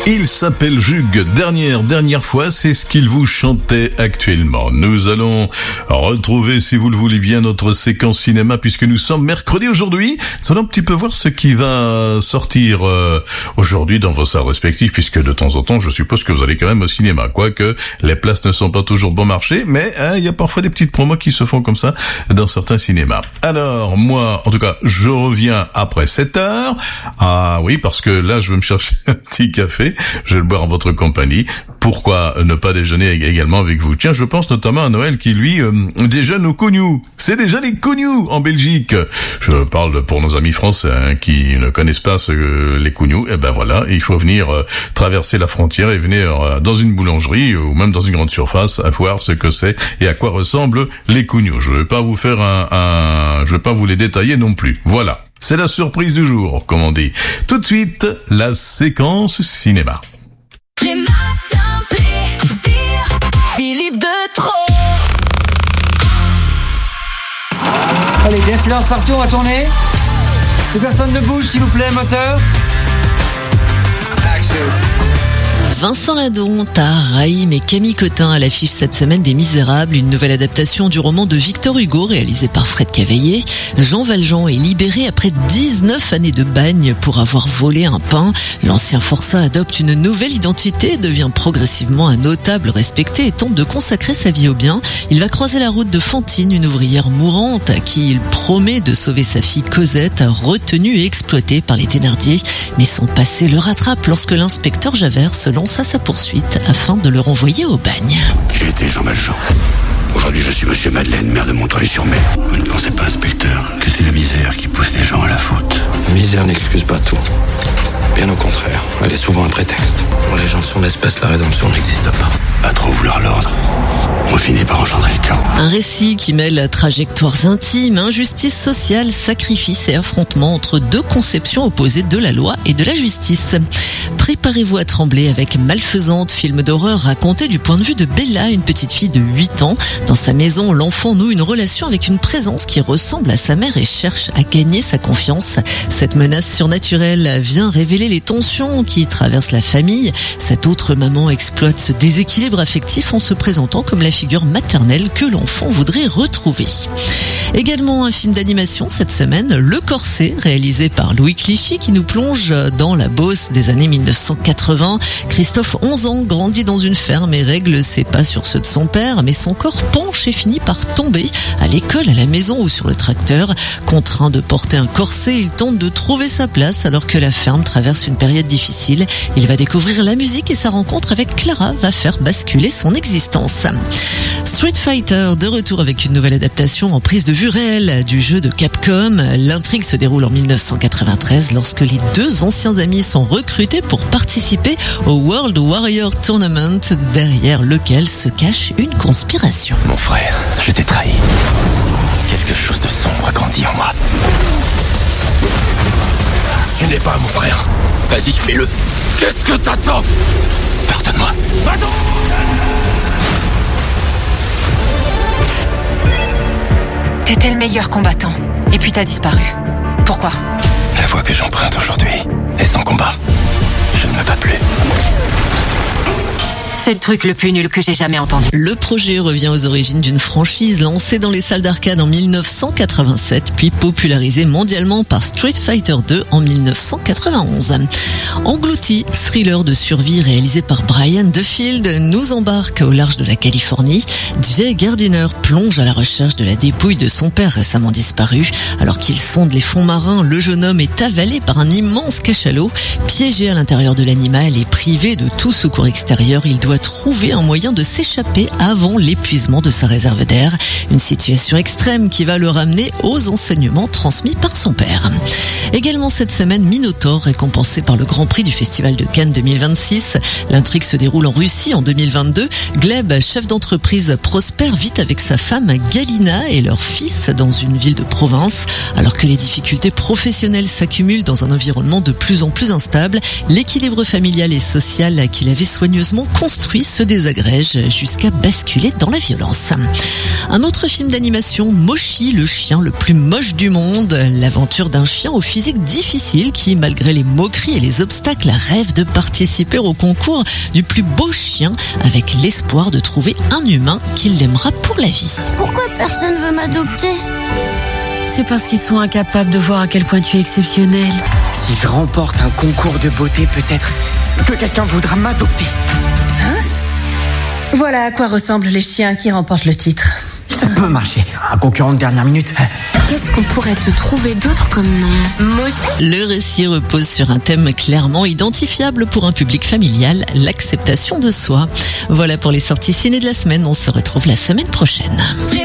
Il s'appelle Jug. Dernière fois, c'est ce qu'il vous chantait actuellement. Nous allons retrouver, si vous le voulez bien, notre séquence cinéma, puisque nous sommes mercredi aujourd'hui. Nous allons un petit peu voir ce qui va sortir aujourd'hui dans vos salles respectives, puisque de temps en temps, je suppose que vous allez quand même au cinéma. Quoique, les places ne sont pas toujours bon marché, mais il y a parfois des petites promos qui se font comme ça dans certains cinémas. Alors, moi, en tout cas, je reviens après 7h. Ah oui, parce que là, je vais me chercher un petit café. Je vais le boire en votre compagnie. Pourquoi ne pas déjeuner également avec vous? Tiens, je pense notamment à Noël qui, lui, déjeune au cougnou. C'est déjà les cougnous en Belgique. Je parle pour nos amis français qui ne connaissent pas les cougnous. Eh ben voilà, il faut venir traverser la frontière et venir dans une boulangerie ou même dans une grande surface à voir ce que c'est et à quoi ressemblent les cougnous. Je vais pas vous faire je vais pas vous les détailler non plus. Voilà. C'est la surprise du jour, comme on dit. Tout de suite, la séquence cinéma. Les matins plaisir, Philippe de Trop. Allez, bien silence partout, on va tourner. Que personne ne bouge, s'il vous plaît, moteur. Action. Vincent Ladon, Tahar Rahim et Camille Cotin à l'affiche cette semaine des Misérables, une nouvelle adaptation du roman de Victor Hugo réalisé par Fred Cavaillé. Jean Valjean est libéré après 19 années de bagne pour avoir volé un pain. L'ancien forçat adopte une nouvelle identité, devient progressivement un notable respecté et tente de consacrer sa vie au bien. Il va croiser la route de Fantine, une ouvrière mourante à qui il promet de sauver sa fille Cosette, retenue et exploitée par les Thénardier. Mais son passé le rattrape lorsque l'inspecteur Javert se lance à sa poursuite afin de le renvoyer au bagne. J'ai été Jean Valjean. Aujourd'hui, je suis Monsieur Madeleine, maire de Montreuil-sur-Mer. Vous ne pensez pas, inspecteur, que c'est la misère qui pousse les gens à la faute? La misère n'excuse pas tout. Bien au contraire, elle est souvent un prétexte. Pour les gens de son espèce, la rédemption n'existe pas. À trop vouloir l'ordre, on finit par engendrer le chaos. Un récit qui mêle trajectoires intimes, injustice sociale, sacrifice et affrontement entre deux conceptions opposées de la loi et de la justice. Préparez-vous à trembler avec Malfaisante, film d'horreur raconté du point de vue de Bella, une petite fille de 8 ans. Dans sa maison, l'enfant noue une relation avec une présence qui ressemble à sa mère et cherche à gagner sa confiance. Cette menace surnaturelle vient révéler les tensions qui traversent la famille. Cette autre maman exploite ce déséquilibre affectif en se présentant comme la figure maternelle que l'enfant voudrait retrouver. Également un film d'animation cette semaine, Le Corset, réalisé par Louis Clichy, qui nous plonge dans la Beauce des années 1980. Christophe, 11 ans, grandit dans une ferme et règle ses pas sur ceux de son père, mais son corps penche et finit par tomber à l'école, à la maison ou sur le tracteur. Contraint de porter un corset, il tente de trouver sa place alors que la ferme traverse une période difficile. Il va découvrir la musique et sa rencontre avec Clara va faire basculer son existence. Street Fighter, de retour avec une nouvelle adaptation en prise de vue réelle du jeu de Capcom. L'intrigue se déroule en 1993 lorsque les deux anciens amis sont recrutés pour participer au World Warrior Tournament, derrière lequel se cache une conspiration. Mon frère, je t'ai trahi. Quelque chose de sombre a grandi en moi. Tu n'es pas mon frère. Vas-y, fais-le. Qu'est-ce que t'attends? Pardonne-moi. T'étais le meilleur combattant, et puis t'as disparu. Pourquoi? La voie que j'emprunte aujourd'hui est sans combat. Je ne me bats plus. C'est le truc le plus nul que j'ai jamais entendu. Le projet revient aux origines d'une franchise lancée dans les salles d'arcade en 1987, puis popularisée mondialement par Street Fighter 2 en 1991. Englouti, thriller de survie réalisé par Brian Duffield, nous embarque au large de la Californie. Jay Gardiner plonge à la recherche de la dépouille de son père récemment disparu. Alors qu'il sonde les fonds marins, le jeune homme est avalé par un immense cachalot. Piégé à l'intérieur de l'animal et privé de tout secours extérieur, il doit trouver un moyen de s'échapper avant l'épuisement de sa réserve d'air. Une situation extrême qui va le ramener aux enseignements transmis par son père. Également cette semaine, Minotaur, récompensé par le Grand Prix du Festival de Cannes 2026. L'intrigue se déroule en Russie en 2022. Gleb, chef d'entreprise, prospère vite avec sa femme Galina et leur fils dans une ville de province. Alors que les difficultés professionnelles s'accumulent dans un environnement de plus en plus instable, l'équilibre familial et social qu'il avait soigneusement construit d'autrui se désagrège jusqu'à basculer dans la violence. Un autre film d'animation, Moshi, le chien le plus moche du monde. L'aventure d'un chien au physique difficile qui, malgré les moqueries et les obstacles, rêve de participer au concours du plus beau chien avec l'espoir de trouver un humain qui l'aimera pour la vie. Pourquoi personne veut m'adopter ? C'est parce qu'ils sont incapables de voir à quel point tu es exceptionnel. Si je remporte un concours de beauté, peut-être que quelqu'un voudra m'adopter. Hein ? Voilà à quoi ressemblent les chiens qui remportent le titre. Ça peut marcher. Un concurrent de dernière minute. Qu'est-ce qu'on pourrait te trouver d'autre comme nom ? Moshi. Le récit repose sur un thème clairement identifiable pour un public familial, l'acceptation de soi. Voilà pour les sorties ciné de la semaine. On se retrouve la semaine prochaine.